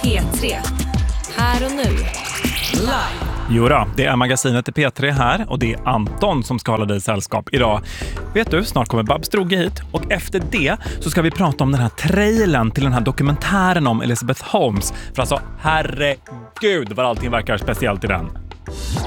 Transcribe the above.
P3. Här och nu. Live. Jodå, det är magasinet i P3 här och det är Anton som ska hålla dig sällskap idag. Vet du, snart kommer Babs Droge hit och efter det så ska vi prata om den här trailern till den här dokumentären om Elizabeth Holmes. För alltså, herregud vad allting verkar speciellt i den.